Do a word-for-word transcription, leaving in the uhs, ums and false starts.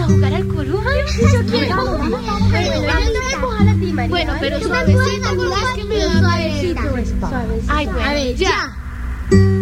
a jugar al columpio? Yo quiero. Bueno, yo te voy a empujar a ti, María. Bueno, pero suavecito, suavecito, que me da suavecito. Ay, bueno, A ver, ya. ya.